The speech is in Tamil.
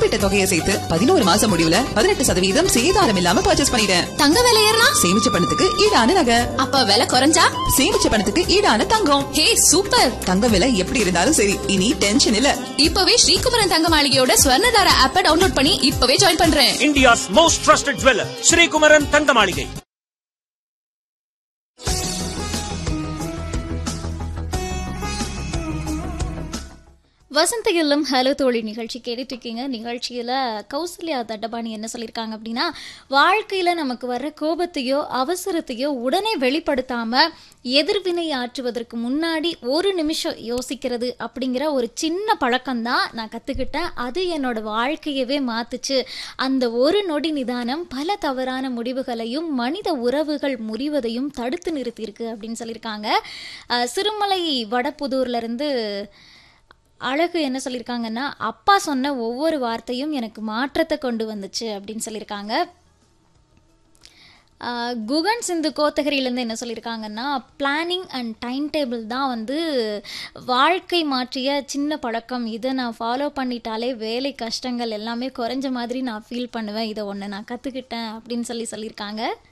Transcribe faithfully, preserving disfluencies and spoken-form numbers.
குறிப்பிட்ட தொகையை சேர்த்து பதினோரு மாசம் முடிவுல பதினெட்டு சதவீதம் சேதாரம் இல்லாம பர்ச்சேஸ் பண்ணிட்டேன். தங்க விலை ஏறினா சேமிச்ச பணத்துக்கு ஈடான நகை. அப்ப விலை குறைஞ்சா சேமிச்ச பணத்துக்கு ஈடான தங்கம். ஹே சூப்பர். தங்க விலை எப்படி இருந்தாலும் சரி, இனி டென்ஷன் இல்ல. இப்பவே ஸ்ரீகுமரன் தங்க மாளிகையோட ஸ்வர்ணதாரா ஆப்பை டவுன்லோட் பண்ணி இப்பவே ஜாயின் பண்றேன். India's most trusted jeweller Sri Kumaran தங்க மாளிகை. வசந்த இல்லம் ஹலோ தோழி நிகழ்ச்சி கேட்டுட்டு இருக்கீங்க. நிகழ்ச்சியில் கௌசல்யா தண்டபாணி என்ன சொல்லியிருக்காங்க அப்படின்னா, வாழ்க்கையில் நமக்கு வர்ற கோபத்தையோ அவசரத்தையோ உடனே வெளிப்படுத்தாமல் எதிர்வினை ஆற்றுவதற்கு முன்னாடி ஒரு நிமிஷம் யோசிக்கிறது அப்படிங்கிற ஒரு சின்ன பழக்கம்தான் நான் கற்றுக்கிட்டேன். அது என்னோட வாழ்க்கையவே மாற்றுச்சு. அந்த ஒரு நொடி நிதானம் பல தவறான முடிவுகளையும் மனித உறவுகள் முறிவதையும் தடுத்து நிறுத்தியிருக்கு அப்படின்னு சொல்லியிருக்காங்க. சிறுமலை வடப்புதூர்லேருந்து அழகு என்ன சொல்லியிருக்காங்கன்னா, அப்பா சொன்ன ஒவ்வொரு வார்த்தையும் எனக்கு மாற்றத்தை கொண்டு வந்துச்சு அப்படின்னு சொல்லியிருக்காங்க. குகன் சிந்து கோத்தகிரியிலேருந்து என்ன சொல்லியிருக்காங்கன்னா, பிளானிங் அண்ட் டைம் டேபிள் தான் வந்து வாழ்க்கை மாற்றிய சின்ன பழக்கம். இதை நான் ஃபாலோ பண்ணிட்டாலே வேலை கஷ்டங்கள் எல்லாமே குறைஞ்ச மாதிரி நான் ஃபீல் பண்ணுவேன். இதை ஒன்று நான் கற்றுக்கிட்டேன் அப்படின்னு சொல்லி சொல்லியிருக்காங்க.